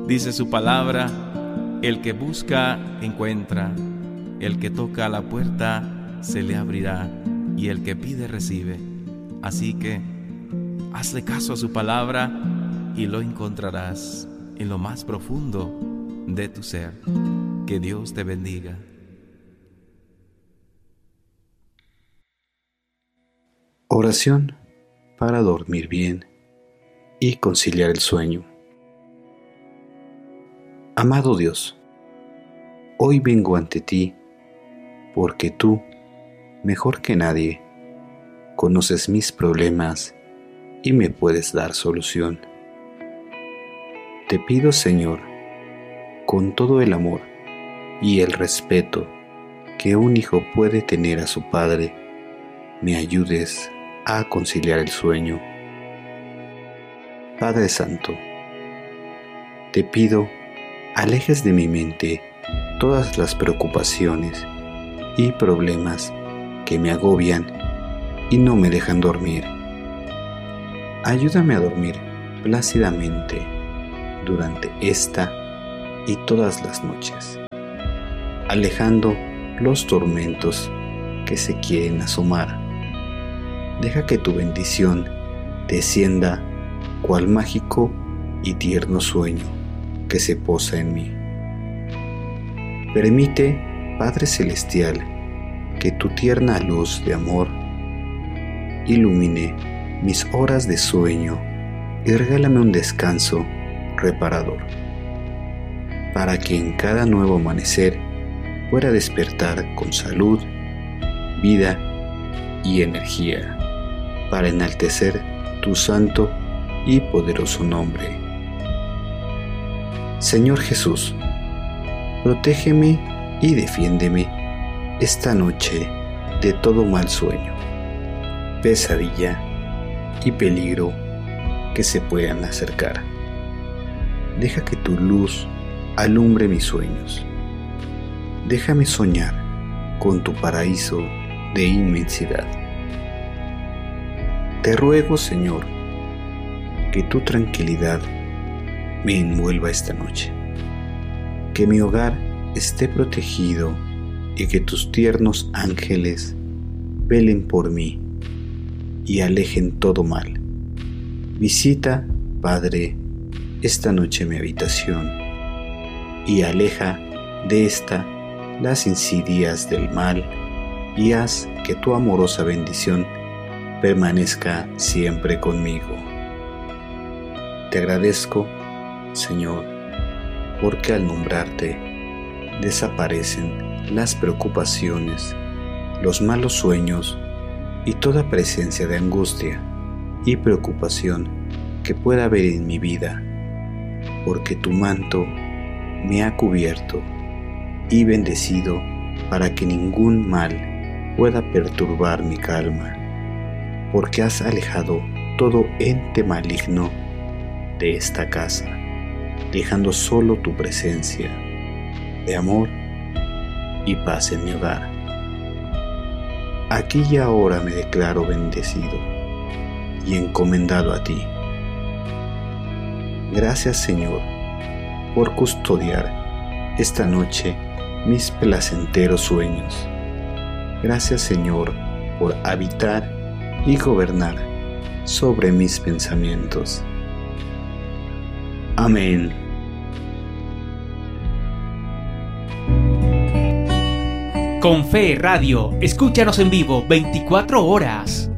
Dice su palabra: el que busca, encuentra; el que toca a la puerta, se le abrirá; y el que pide, recibe. Así que hazle caso a su palabra y lo encontrarás en lo más profundo de tu ser. Que Dios te bendiga. Oración para dormir bien y conciliar el sueño. Amado Dios, hoy vengo ante ti porque tú, mejor que nadie, conoces mis problemas y me puedes dar solución. Te pido, Señor, con todo el amor y el respeto que un hijo puede tener a su padre, me ayudes a conciliar el sueño. Padre Santo, te pido, alejes de mi mente todas las preocupaciones y problemas que me agobian y no me dejan dormir. Ayúdame a dormir plácidamente durante esta y todas las noches, alejando los tormentos que se quieren asomar. Deja que tu bendición descienda cual mágico y tierno sueño que se posa en mí. Permite, Padre Celestial, que tu tierna luz de amor ilumine mis horas de sueño y regálame un descanso reparador, para que en cada nuevo amanecer pueda despertar con salud, vida y energía, para enaltecer tu santo y poderoso nombre. Señor Jesús, protégeme y defiéndeme esta noche de todo mal sueño, pesadilla y peligro que se puedan acercar. Deja que tu luz alumbre mis sueños. Déjame soñar con tu paraíso de inmensidad. Te ruego, Señor, que tu tranquilidad me envuelva esta noche, que mi hogar esté protegido y que tus tiernos ángeles velen por mí y alejen todo mal. Visita, Padre, esta noche mi habitación y aleja de esta las insidias del mal y haz que tu amorosa bendición permanezca siempre conmigo. Te agradezco, Señor, porque al nombrarte desaparecen las preocupaciones, los malos sueños y toda presencia de angustia y preocupación que pueda haber en mi vida, porque tu manto me ha cubierto y bendecido para que ningún mal pueda perturbar mi calma, porque has alejado todo ente maligno de esta casa, dejando solo tu presencia de amor y paz en mi hogar. Aquí y ahora me declaro bendecido y encomendado a ti. Gracias, Señor, por custodiar esta noche mis placenteros sueños. Gracias, Señor, por habitar y gobernar sobre mis pensamientos. Amén. Con Fe Radio, escúchanos en vivo 24 horas.